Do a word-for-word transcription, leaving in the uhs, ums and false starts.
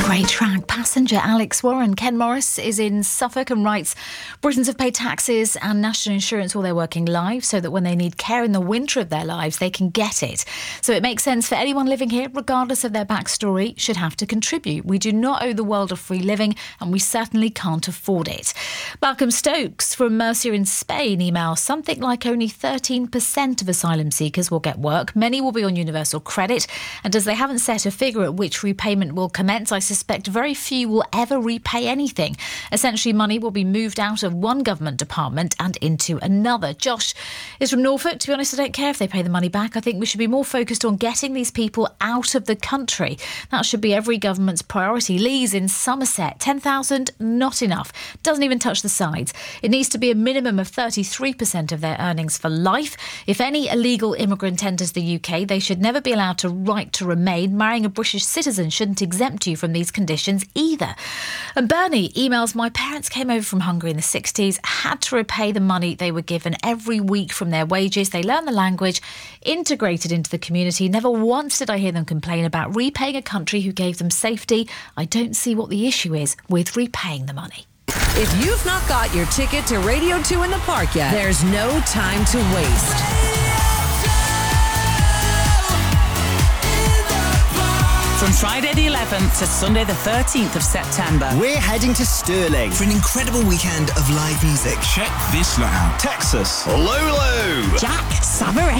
Great track. Passenger, Alex Warren. Ken Morris is in Suffolk and writes, Britons have paid taxes and national insurance all their working lives so that when they need care in the winter of their lives, they can get it. So it makes sense for anyone living here, regardless of their backstory, should have to contribute. We do not owe the world a free living and we certainly can't afford it. Malcolm Stokes from Murcia in Spain emails, something like only thirteen percent of asylum seekers will get work. Many will be on universal credit, and as they haven't set a figure at which repayment will commence, I suspect very few will ever repay anything. Essentially, money will be moved out of one government department and into another. Josh is from Norfolk. To be honest, I don't care if they pay the money back. I think we should be more focused on getting these people out of the country. That should be every government's priority. Lee's in Somerset. ten thousand, not enough. Doesn't even touch the sides. It needs to be a minimum of thirty-three percent of their earnings for life. If any illegal immigrant enters the U K, they should never be allowed to right to remain. Marrying a British citizen shouldn't exempt you from these conditions either. And Bernie emails, my parents came over from Hungary in the sixties, had to repay the money they were given every week from their wages. They learned the language, integrated into the community. Never once did I hear them complain about repaying a country who gave them safety. I don't see what the issue is with repaying the money. If you've not got your ticket to Radio two in the Park yet, there's no time to waste. From Friday the eleventh to Sunday the thirteenth of September, we're heading to Stirling for an incredible weekend of live music. Check this lot out. Texas, Lolo, Jack Savaretti.